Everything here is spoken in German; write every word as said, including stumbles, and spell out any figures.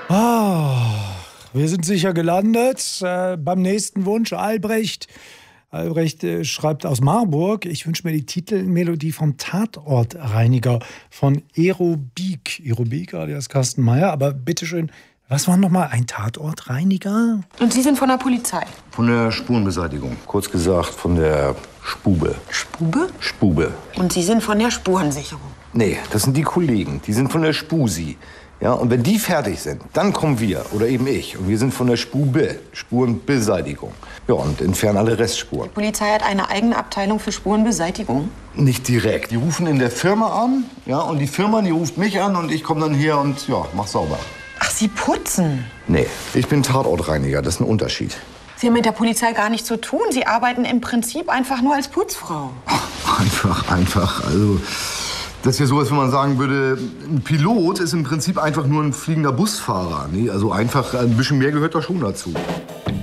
Ah, wir sind sicher gelandet. Äh, beim nächsten Wunsch, Albrecht. Albrecht äh, schreibt aus Marburg, ich wünsche mir die Titelmelodie vom Tatortreiniger von Aerobik. Aerobik, alias Carsten Meyer. Aber bitteschön, was war nochmal ein Tatortreiniger? Und Sie sind von der Polizei? Von der Spurenbeseitigung. Kurz gesagt, von der Spube. Spube? Spube. Und Sie sind von der Spurensicherung? Nee, das sind die Kollegen. Die sind von der Spusi. Ja, und wenn die fertig sind, dann kommen wir, oder eben ich. Und wir sind von der Spube, Spurenbeseitigung. Ja, und entfernen alle Restspuren. Die Polizei hat eine eigene Abteilung für Spurenbeseitigung? Nicht direkt. Die rufen in der Firma an, ja, und die Firma, die ruft mich an und ich komme dann her und, ja, mach sauber. Ach, Sie putzen? Nee, ich bin Tatortreiniger, das ist ein Unterschied. Sie haben mit der Polizei gar nichts zu tun. Sie arbeiten im Prinzip einfach nur als Putzfrau. Ach, einfach, einfach, also... Das ist ja so, als wenn man sagen würde, ein Pilot ist im Prinzip einfach nur ein fliegender Busfahrer. Nee, also einfach ein bisschen mehr gehört da schon dazu.